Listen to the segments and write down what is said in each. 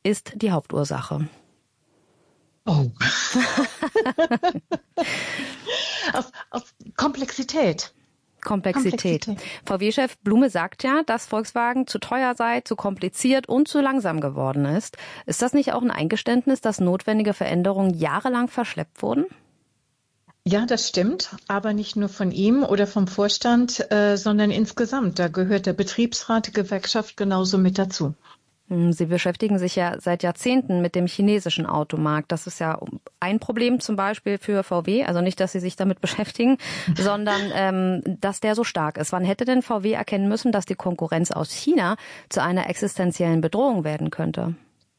ist die Hauptursache? Oh. auf Komplexität. VW-Chef Blume sagt ja, dass Volkswagen zu teuer sei, zu kompliziert und zu langsam geworden ist. Ist das nicht auch ein Eingeständnis, dass notwendige Veränderungen jahrelang verschleppt wurden? Ja, das stimmt, aber nicht nur von ihm oder vom Vorstand, sondern insgesamt. Da gehört der Betriebsrat, die Gewerkschaft genauso mit dazu. Sie beschäftigen sich ja seit Jahrzehnten mit dem chinesischen Automarkt. Das ist ja ein Problem zum Beispiel für VW. Also nicht, dass Sie sich damit beschäftigen, sondern dass der so stark ist. Wann hätte denn VW erkennen müssen, dass die Konkurrenz aus China zu einer existenziellen Bedrohung werden könnte?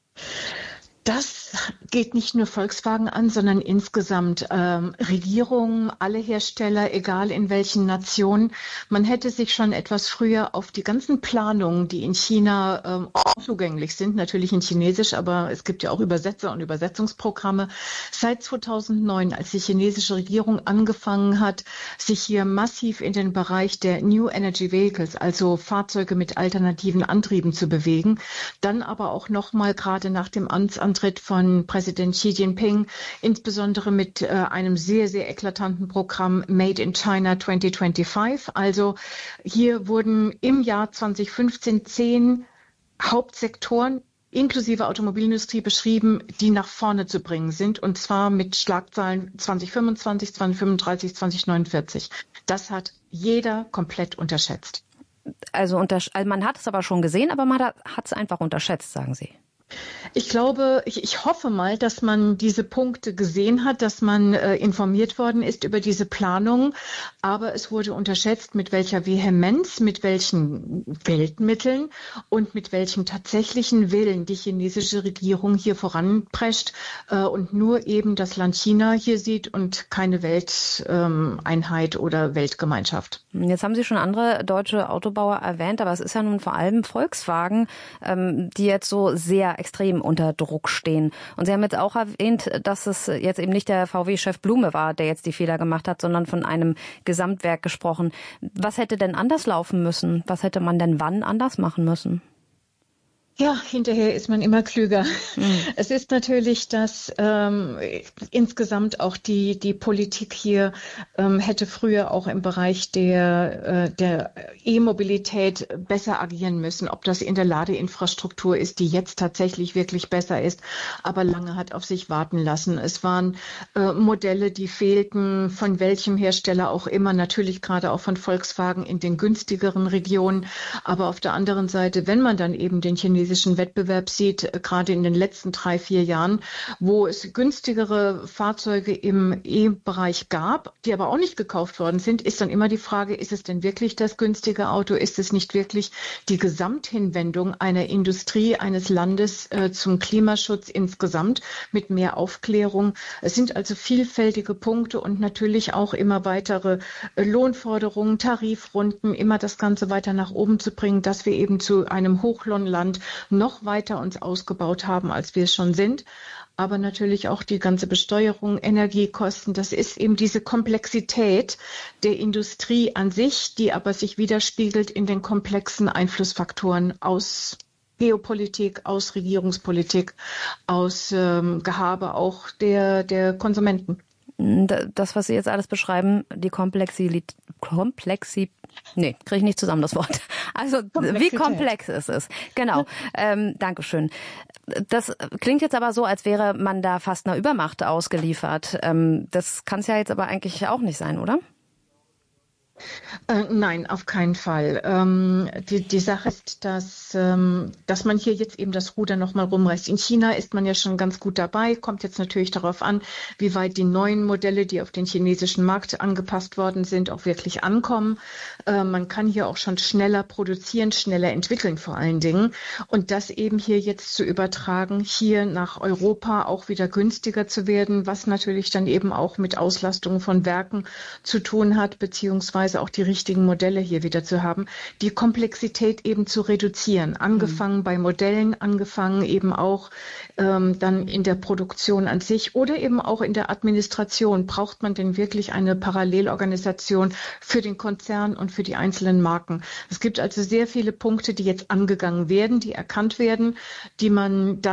Das geht nicht nur Volkswagen an, sondern insgesamt Regierungen, alle Hersteller, egal in welchen Nationen. Man hätte sich schon etwas früher auf die ganzen Planungen, die in China zugänglich sind, natürlich in Chinesisch, aber es gibt ja auch Übersetzer und Übersetzungsprogramme. Seit 2009, als die chinesische Regierung angefangen hat, sich hier massiv in den Bereich der New Energy Vehicles, also Fahrzeuge mit alternativen Antrieben zu bewegen, dann aber auch nochmal gerade nach dem Amtsantritt von Präsident Xi Jinping, insbesondere mit einem sehr, sehr eklatanten Programm Made in China 2025. Also hier wurden im Jahr 2015 10 Hauptsektoren inklusive Automobilindustrie beschrieben, die nach vorne zu bringen sind, und zwar mit Schlagzahlen 2025, 2035, 2049. Das hat jeder komplett unterschätzt. Also man hat es aber schon gesehen, aber man hat es einfach unterschätzt, sagen Sie. Ich glaube, ich hoffe mal, dass man diese Punkte gesehen hat, dass man informiert worden ist über diese Planung. Aber es wurde unterschätzt, mit welcher Vehemenz, mit welchen Geldmitteln und mit welchem tatsächlichen Willen die chinesische Regierung hier voranprescht und nur eben das Land China hier sieht und keine Welteinheit oder Weltgemeinschaft. Jetzt haben Sie schon andere deutsche Autobauer erwähnt, aber es ist ja nun vor allem Volkswagen, die jetzt so sehr extrem unter Druck stehen. Und Sie haben jetzt auch erwähnt, dass es jetzt eben nicht der VW-Chef Blume war, der jetzt die Fehler gemacht hat, sondern von einem Gesamtwerk gesprochen. Was hätte denn anders laufen müssen? Was hätte man denn wann anders machen müssen? Ja, hinterher ist man immer klüger. Es ist natürlich, dass insgesamt auch die Politik hier hätte früher auch im Bereich der E-Mobilität besser agieren müssen. Ob das in der Ladeinfrastruktur ist, die jetzt tatsächlich wirklich besser ist, aber lange hat auf sich warten lassen. Es waren Modelle, die fehlten, von welchem Hersteller auch immer, natürlich gerade auch von Volkswagen in den günstigeren Regionen. Aber auf der anderen Seite, wenn man dann eben den chinesischen Wettbewerb sieht, gerade in den letzten 3-4 Jahren, wo es günstigere Fahrzeuge im E-Bereich gab, die aber auch nicht gekauft worden sind, ist dann immer die Frage, ist es denn wirklich das günstige Auto? Ist es nicht wirklich die Gesamthinwendung einer Industrie, eines Landes zum Klimaschutz insgesamt mit mehr Aufklärung? Es sind also vielfältige Punkte und natürlich auch immer weitere Lohnforderungen, Tarifrunden, immer das Ganze weiter nach oben zu bringen, dass wir eben zu einem Hochlohnland noch weiter uns ausgebaut haben, als wir es schon sind. Aber natürlich auch die ganze Besteuerung, Energiekosten, das ist eben diese Komplexität der Industrie an sich, die aber sich widerspiegelt in den komplexen Einflussfaktoren aus Geopolitik, aus Regierungspolitik, aus Gehabe auch der Konsumenten. Das, was Sie jetzt alles beschreiben, die nee, kriege ich nicht zusammen das Wort. Also wie komplex ist es? Genau. Dankeschön. Das klingt jetzt aber so, als wäre man da fast einer Übermacht ausgeliefert. Das kann es ja jetzt aber eigentlich auch nicht sein, oder? Nein, auf keinen Fall. Die Sache ist, dass man hier jetzt eben das Ruder nochmal rumreißt. In China ist man ja schon ganz gut dabei, kommt jetzt natürlich darauf an, wie weit die neuen Modelle, die auf den chinesischen Markt angepasst worden sind, auch wirklich ankommen. Man kann hier auch schon schneller produzieren, schneller entwickeln vor allen Dingen. Und das eben hier jetzt zu übertragen, hier nach Europa auch wieder günstiger zu werden, was natürlich dann eben auch mit Auslastung von Werken zu tun hat, beziehungsweise auch die richtigen Modelle hier wieder zu haben, die Komplexität eben zu reduzieren. Angefangen bei Modellen, angefangen eben auch dann in der Produktion an sich oder eben auch in der Administration. Braucht man denn wirklich eine Parallelorganisation für den Konzern und für die einzelnen Marken? Es gibt also sehr viele Punkte, die jetzt angegangen werden, die erkannt werden, die man dann